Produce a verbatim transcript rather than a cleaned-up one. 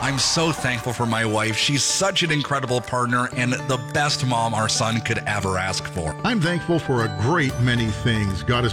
I'm so thankful for my wife. She's such an incredible partner and the best mom our son could ever ask for. I'm thankful for a great many things God has